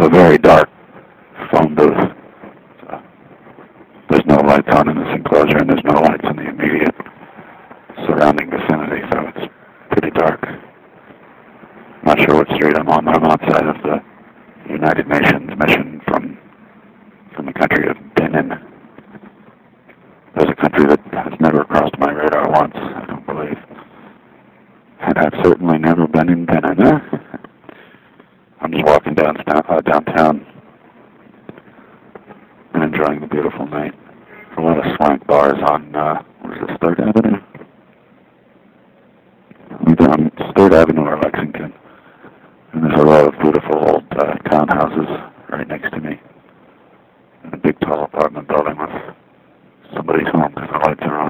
a very dark phone booth. So there's no lights on in this enclosure, and there's no lights in the immediate surrounding vicinity, so it's pretty dark. Not sure what street I'm on. I'm outside of the United Nations mission from the country of Benin. There's a country that has never crossed my radar once, I don't believe. And I've certainly never been in Benin. I'm just walking downtown and enjoying the beautiful night. A lot of swank bars on, what is this, 3rd Avenue? Either on 3rd Avenue or Lexington. And there's a lot of beautiful old townhouses right next to me. And a big tall apartment building with somebody's home because the lights are on.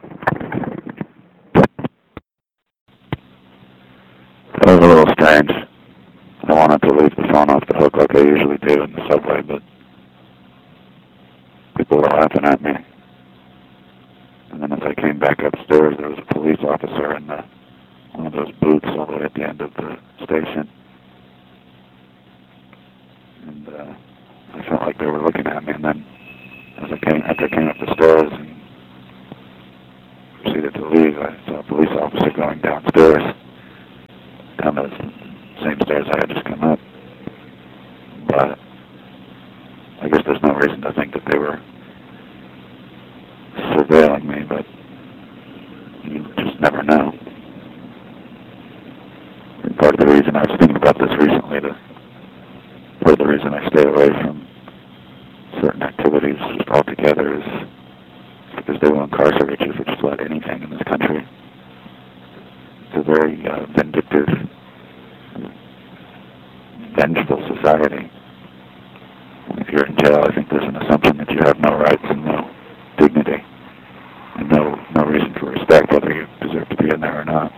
That was a little strange. I wanted to leave the phone off the hook like I usually do in the subway, but people were laughing at me. And then as I came back upstairs, there was a police officer in one of those booths all the way at the end of the station. And I felt like they were looking at me, and then after I came up the stairs and proceeded to leave, I saw a police officer going downstairs, down those same stairs I had just come up. But I guess there's no reason to think that they were surveilling me, but you just never know. And part of the reason I was thinking about this recently, part of the reason I stay away from certain activities just altogether is because they will incarcerate you for just about anything in this country. It's a very vindictive, vengeful society. If you're in jail, I think there's an assumption that you have no rights and no dignity and no reason for respect, whether you deserve to be in there or not.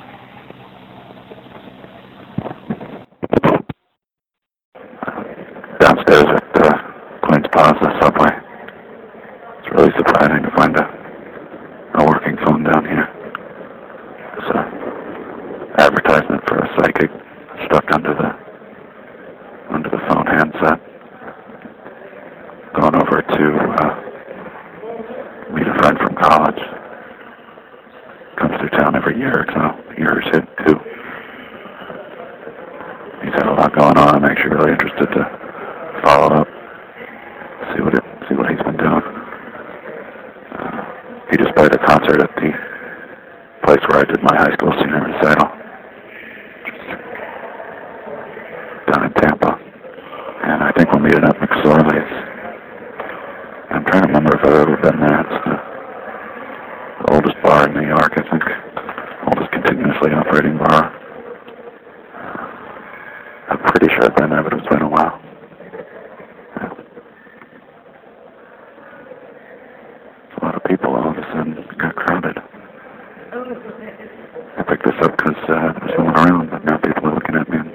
Downstairs at Queen's Plaza subway. It's really surprising to find a working phone down here. There's an advertisement for a psychic stuck under the phone handset. Going over to meet a friend from college. Comes through town every year or so. Year or two. He's had a lot going on. I'm actually really interested to follow up, see what he's been doing. He just played a concert at the place where I did my high school senior recital, down in Tampa. And I think we'll meet it at McSorley's. I'm trying to remember if I've ever been there. It's the oldest bar in New York, I think. Oldest continuously operating bar. I'm pretty sure I've been there, but it's been a while. Yeah. A lot of people all of a sudden got crowded. I picked this up because there's no one around, but now people are looking at me.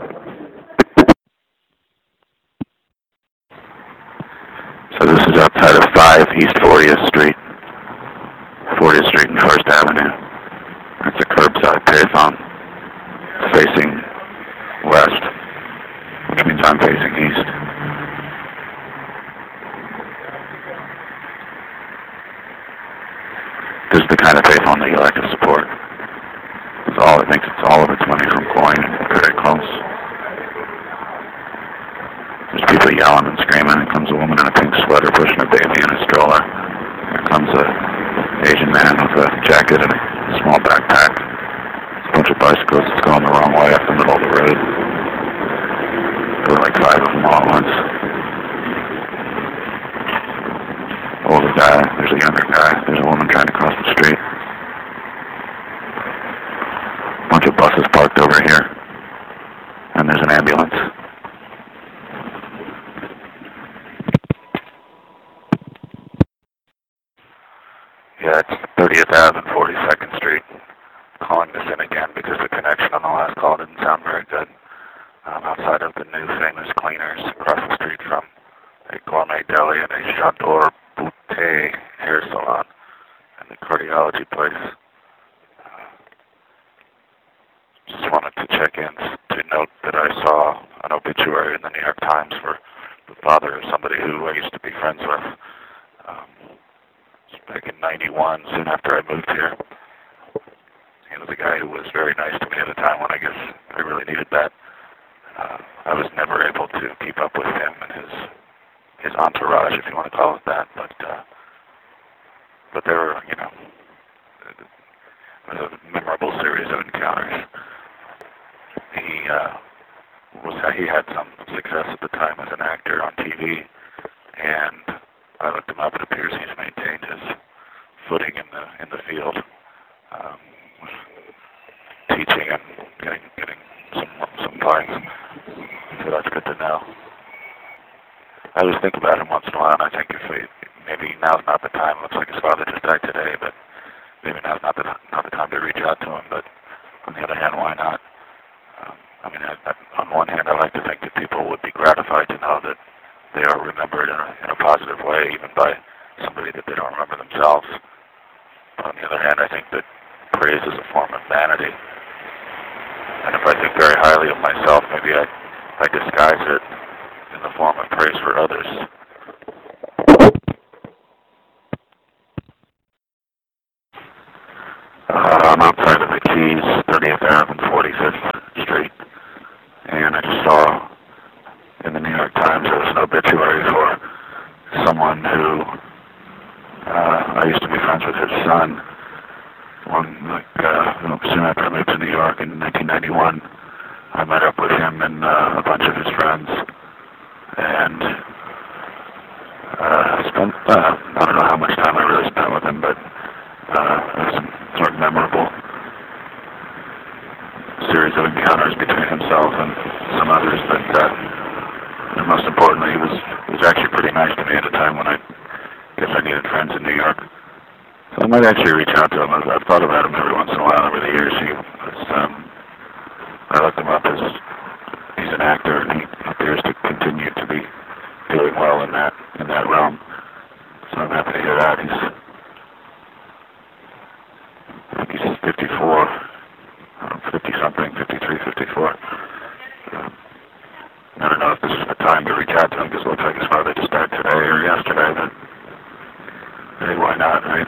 So this is outside of 5 East 40th Street. 40th Street and 1st Avenue. That's a curbside payphone facing west, which means I'm facing east. This is the kind of payphone that you like to support. I think it's all of its money from coin and very close. There's people yelling and screaming. Here comes a woman in a pink sweater pushing a baby in a stroller. Here comes a Asian man with a jacket and a small backpack. There's a bunch of bicycles that's going the wrong way up the middle of the road. There were like 5 of them all at once. Older guy, there's a younger guy, there's a woman trying to cross the street. A bunch of buses parked over here. And there's an ambulance. Yeah, it's 30th Ave and 42nd Street. Calling this in again because the connection on the last call didn't sound very good. I'm outside of the new famous Cleaners across the street from a gourmet deli and a J'adore Beauté hair salon and the cardiology place. Just wanted to check in to note that I saw an obituary in the New York Times for the father of somebody who I used to be friends with. Back in '91, soon after I moved here. He was a guy who was very nice to me at a time when I guess I really needed that. I was never able to keep up with him and his entourage, if you want to call it that. But there were, you know, a memorable series of encounters. He had some success at the time as an actor on TV, and I looked him up. It appears he's maintained his footing in the field, teaching and getting some lines. So that's good to know. I always think about him once in a while, and I think maybe now's not the time. It looks like his father just died today, but maybe now's not the time to reach out to him. But on the other hand, why not? On one hand, I like to think that people would be gratified to know that they are remembered in a positive way, even by somebody that they don't remember themselves. But on the other hand, I think that praise is a form of vanity. And if I think very highly of myself, maybe I disguise it in the form of praise for others. I'm outside of the Keys, 30th Ave and 45th Street. And I just saw in the New York Times there was an obituary for someone who I used to be friends with his son. Soon after I moved to New York in 1991, I met up with him and a bunch of his friends, and spent I don't know how much time I really spent with him, but it was a sort of memorable series of encounters between himself and some others. And most importantly, he was actually pretty nice to me at a time when I guess I needed friends in New York. So I might actually reach out to him. I've thought about him every once in a while over the years. I looked him up as he's an actor, and he appears to continue to be doing well in that realm. So I'm happy to hear that. I think he's 54, 50-something, 53, 54. I don't know if this is the time to reach out to him, because it looks like his father just died today or yesterday, but hey, why not, right?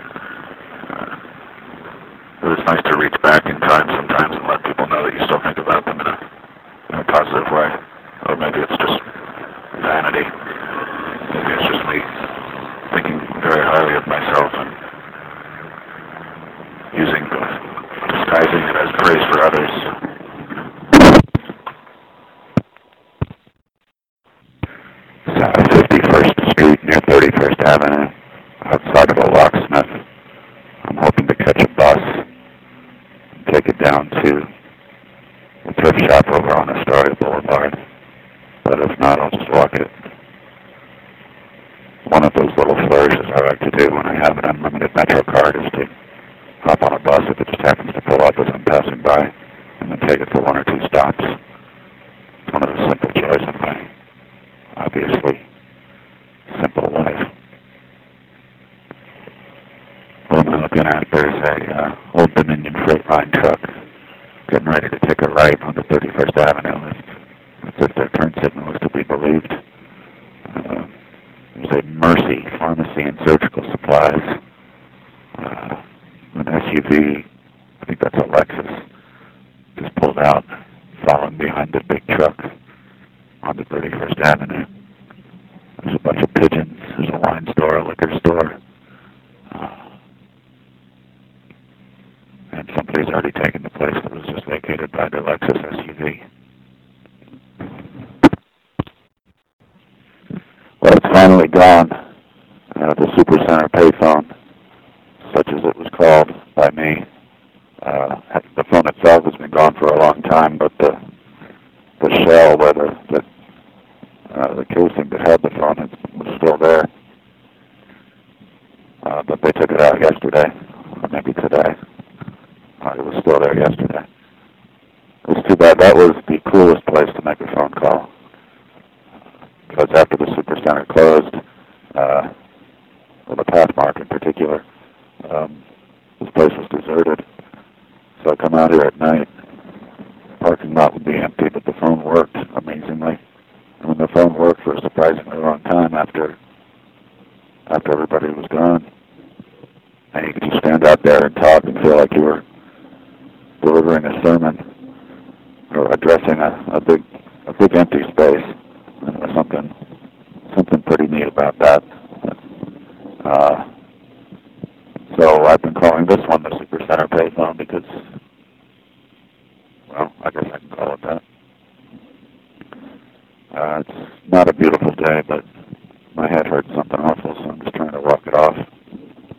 But it's nice to reach back in time sometimes and let people know that you still think about them in a positive way. Or maybe it's just vanity. Maybe it's just me thinking very highly of myself and disguising it as praise for others. 51st Street near 31st Avenue, outside of a locksmith. I'm hoping to catch a bus and take it down to the thrift shop over on Astoria Boulevard. But if not, I'll just walk it. One of those little flourishes I like to do when I have an unlimited Metro card is to hop on a bus if it just happens to pull up as I'm passing by, and then take it for 1 or 2 stops. It's one of the simple joys of my obviously simple life. What I'm looking at, there's a old Dominion freight line truck getting ready to take a right onto 31st Avenue. If their turn signal is to be believed. There's a Mercy Pharmacy and Surgical Supplies. An SUV, I think that's a Lexus, just pulled out, following behind the big truck onto 31st Avenue. There's a bunch of pigeons. There's a wine store, a liquor store. And somebody's already taken the place that was just vacated by the Lexus SUV. Well, it's finally gone. The Supercenter payphone, such as it was called by me. The phone itself has been gone for a long time, but the shell, the casing that held the phone was still there. But they took it out yesterday, or maybe today. It was still there yesterday. It was too bad. That was the coolest place to make a phone call. Because after the Supercenter closed, the Pathmark in particular, this place was deserted. So I come out here at night. Parking lot would be empty, but the phone worked. I mean, after everybody was gone. And you could just stand out there and talk and feel like you were delivering a sermon or addressing a big empty space. And there was something pretty neat about that. So I've been calling this one the Supercenter payphone because, well, I guess I can call it that. It's not a beautiful day, but